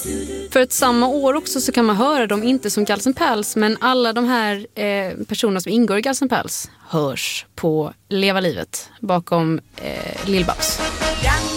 För att samma år också så kan man höra dem inte som Guns N' Pals, men alla de här personerna som ingår i Guns N' Pals hörs på Leva livet bakom Lill Babs.